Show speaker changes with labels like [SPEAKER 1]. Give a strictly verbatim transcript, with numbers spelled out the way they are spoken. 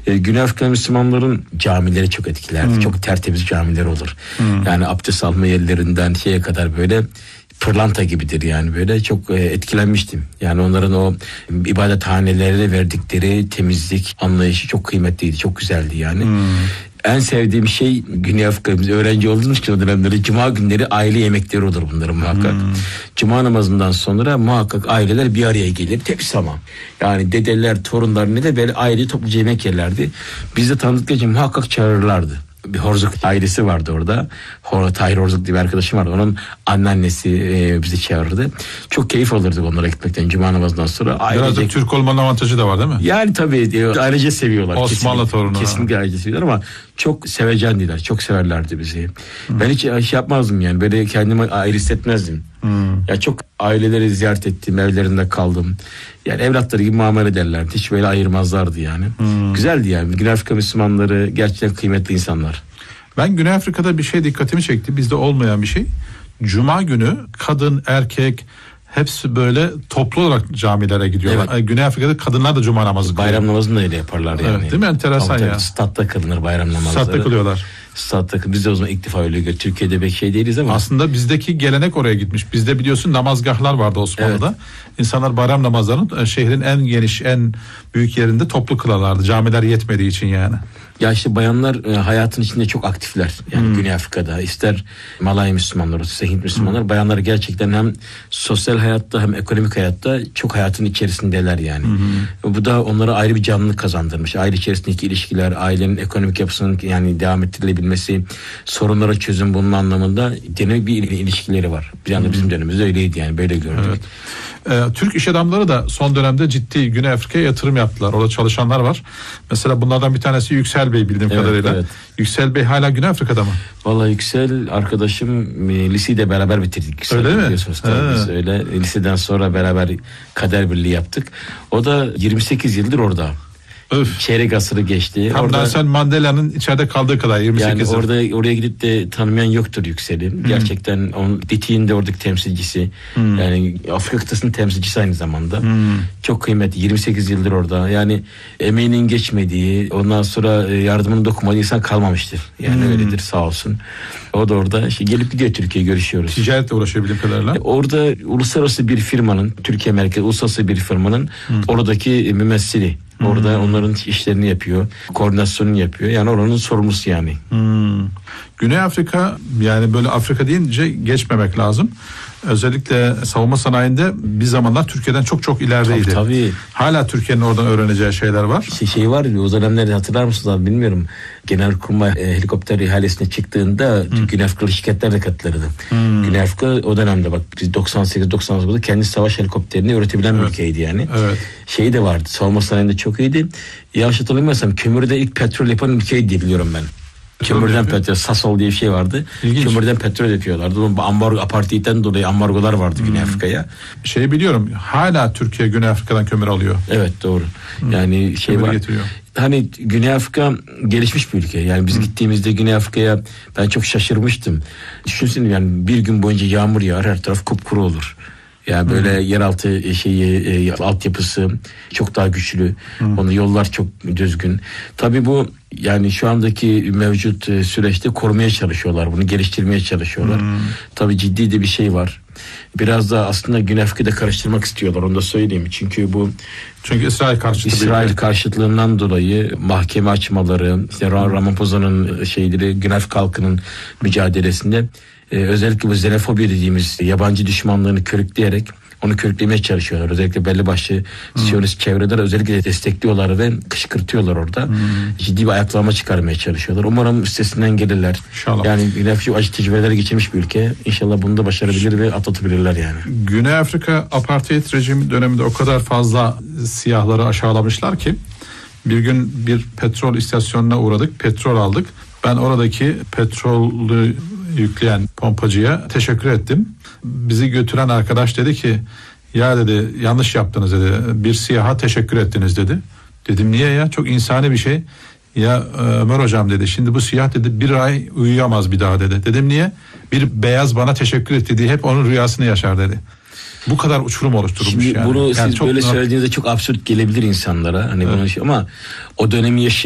[SPEAKER 1] E, Güney Afrika Müslümanların camileri çok etkilerdi. Hmm. Çok tertemiz camiler olur. Hmm. Yani abdest alma yerlerinden şeye kadar böyle pırlanta gibidir yani, böyle çok e, etkilenmiştim. Yani onların o ibadethanelerine verdikleri temizlik anlayışı çok kıymetliydi, çok güzeldi yani. Hmm. En sevdiğim şey Güney Afrika'da öğrenci olduğumuz için o dönemleri cuma günleri aile yemekleri olur bunların muhakkak. Hmm. Cuma namazından sonra muhakkak aileler bir araya gelir. Hepsi tamam. Yani dedeler, torunlar ne de böyle aile topluca yemek yerlerdi. Biz de tanıdıkları için muhakkak çağırırlardı. Bir Horzuk ailesi vardı orada. Hor, Tahir Horzuk diye bir arkadaşım vardı. Onun anneannesi e, bizi çağırırdı. Çok keyif alırdık onlara gitmekten cuma namazından sonra.
[SPEAKER 2] Ailece... Biraz da Türk olmanın avantajı da var değil mi?
[SPEAKER 1] Yani tabii e, ailece seviyorlar.
[SPEAKER 2] Osmanlı
[SPEAKER 1] kesinlikle,
[SPEAKER 2] torunu.
[SPEAKER 1] Kesinlikle ailece seviyorlar ama çok sevecendiler. Çok severlerdi bizi. Hmm. Ben hiç şey yapmazdım yani. Böyle kendimi ayrı hissetmezdim. Hmm. Ya çok aileleri ziyaret ettim. Evlerinde kaldım. Yani evlatları gibi muamele ederlerdi. Hiç böyle ayırmazlardı yani. Hmm. Güzeldi yani. Güney Afrika Müslümanları gerçekten kıymetli insanlar.
[SPEAKER 2] Ben Güney Afrika'da bir şey dikkatimi çekti. Bizde olmayan bir şey. Cuma günü kadın, erkek hepsi böyle toplu olarak camilere gidiyorlar. Evet. Güney Afrika'da kadınlar da cuma namazı kılıyor.
[SPEAKER 1] Bayram namazını da öyle yaparlar yani.
[SPEAKER 2] Evet, değil mi? Enteresan ya.
[SPEAKER 1] Statta kılınır bayram namazları.
[SPEAKER 2] Statta kılıyorlar.
[SPEAKER 1] Statta, biz de o zaman ilk defa öyle görüyoruz. Türkiye'de pek şey değiliz ama.
[SPEAKER 2] Aslında bizdeki gelenek oraya gitmiş. Bizde biliyorsun namazgahlar vardı Osmanlı'da. Evet. İnsanlar bayram namazlarını şehrin en geniş, en büyük yerinde toplu kılarlardı. Camiler yetmediği için yani.
[SPEAKER 1] Ya işte bayanlar e, hayatın içinde çok aktifler. Yani hmm. Güney Afrika'da ister Malay Müslümanlar, ister Hint Müslümanlar, hmm. bayanlar gerçekten hem sosyal hayatta hem ekonomik hayatta çok hayatın içerisindeler yani. Hmm. Bu da onlara ayrı bir canlılık kazandırmış. Aile içerisindeki ilişkiler, ailenin ekonomik yapısının yani devam ettirilebilmesi, sorunlara çözüm bunun anlamında dinamik bir ilişkileri var. Yani hmm. bizim dönemimizde öyleydi yani, böyle gördük. Evet.
[SPEAKER 2] Ee, Türk iş adamları da son dönemde ciddi Güney Afrika'ya yatırım yaptılar. Orada çalışanlar var. Mesela bunlardan bir tanesi Yüksel Bey bildiğim evet, kadarıyla. Evet. Yüksel Bey hala Güney Afrika'da mı?
[SPEAKER 1] Vallahi Yüksel arkadaşım e, liseyi de beraber bitirdik. Yüksel,
[SPEAKER 2] öyle mi?
[SPEAKER 1] Biz öyle liseden sonra beraber kader birliği yaptık. O da yirmi sekiz yıldır orada. Öf. Çeyrek asırı geçti.
[SPEAKER 2] Tam orada, Nelson Mandela'nın içeride kaldığı kadar yirmi sekiz
[SPEAKER 1] yani orada oraya gidip de tanımayan yoktur Yüksel'i. Hmm. Gerçekten onun Diti'nin de oradaki temsilcisi. Hmm. Yani Afrika kıtasının temsilcisi aynı zamanda. Hmm. Çok kıymetli. yirmi sekiz yıldır orada. Yani emeğinin geçmediği, ondan sonra yardımını dokunmadığı insan kalmamıştır. Yani hmm. öyledir, sağ olsun. O da orada işte gelip gidiyor, Türkiye'ye görüşüyoruz.
[SPEAKER 2] Ticaretle uğraşıyor bildiğim kadarıyla.
[SPEAKER 1] Orada uluslararası bir firmanın, Türkiye merkezi uluslararası bir firmanın hmm. oradaki mümessili. Orada hmm. onların işlerini yapıyor, koordinasyonunu yapıyor. Yani oranın sorumlusu yani.
[SPEAKER 2] Hmm. Güney Afrika, yani böyle Afrika deyince geçmemek lazım. Özellikle savunma sanayinde bir zamanlar Türkiye'den çok çok ilerideydi.
[SPEAKER 1] Tabii, tabii.
[SPEAKER 2] Hala Türkiye'nin oradan öğreneceği şeyler var.
[SPEAKER 1] Şey, şey var o dönemleri hatırlar mısınız bilmiyorum. Genelkurmay e, helikopter ihalesine çıktığında hmm. Güney Afrikalı şirketler de katılırdı. Hmm. Güney Afrika o dönemde bak biz doksan sekiz doksan dokuzda kendi savaş helikopterini üretebilen bir evet. ülkeydi yani. Evet. Şey de vardı, savunma sanayinde çok iyiydi. Yanlış hatırlamıyorsam kömürde ilk petrol yapan ülkeydi diye biliyorum ben. Kömürden petrol, Sasol diye bir şey vardı. İlginç. Kömürden petrol yapıyorlardı. Onun ambargo, apartheid'den dolayı ambargolar vardı hmm. Güney Afrika'ya.
[SPEAKER 2] Şeyi biliyorum, hala Türkiye Güney Afrika'dan kömür alıyor.
[SPEAKER 1] Evet, doğru. Hmm. Yani şey kömür var. Getiriyor. Hani Güney Afrika gelişmiş bir ülke. Yani biz hmm. gittiğimizde Güney Afrika'ya ben çok şaşırmıştım. Düşünsene yani bir gün boyunca yağmur yağar, her taraf kupkuru olur. Yani böyle hmm. yeraltı şeyi, e, altyapısı çok daha güçlü. Hmm. Onun yollar çok düzgün. Tabii bu yani şu andaki mevcut e, süreçte korumaya çalışıyorlar. Bunu geliştirmeye çalışıyorlar. Hmm. Tabii ciddi de bir şey var. Biraz da aslında Güney Afrika'da karıştırmak istiyorlar. Onu da söyleyeyim. Çünkü bu
[SPEAKER 2] çünkü İsrail karşıtı
[SPEAKER 1] İsrail karşıtlığından dolayı mahkeme açmaları, işte Ramaphosa'nın şeyleri, Güney Afrika halkının mücadelesinde Ee, özellikle bu xenofobi dediğimiz yabancı düşmanlığını körükleyerek onu körüklemeye çalışıyorlar. Özellikle belli başlı hmm. Siyonist çevreler özellikle destekliyorlar ve kışkırtıyorlar orada. Hmm. Ciddi bir ayaklanma çıkarmaya çalışıyorlar. Umarım üstesinden gelirler. İnşallah. Yani Güney Afrika acı tecrübeler geçirmiş bir ülke. İnşallah bunu da başarabilir ve atlatabilirler yani.
[SPEAKER 2] Güney Afrika apartheid rejimi döneminde o kadar fazla siyahları aşağılamışlar ki bir gün bir petrol istasyonuna uğradık. Petrol aldık. Ben oradaki petrolü yükleyen pompacıya teşekkür ettim. Bizi götüren arkadaş dedi ki ya dedi yanlış yaptınız dedi. Bir siyaha teşekkür ettiniz dedi. Dedim niye ya, çok insani bir şey. Ya Ömer hocam dedi, şimdi bu siyah dedi bir ay uyuyamaz bir daha dedi. Dedim niye? Bir beyaz bana teşekkür etti diye hep onun rüyasını yaşar dedi. Bu kadar uçurum oluşturulmuş.
[SPEAKER 1] Şimdi
[SPEAKER 2] yani.
[SPEAKER 1] Bunu
[SPEAKER 2] yani
[SPEAKER 1] siz böyle söylediğinizde çok absürt gelebilir insanlara. Hani evet. Bunu, ama o dönemi yaşayan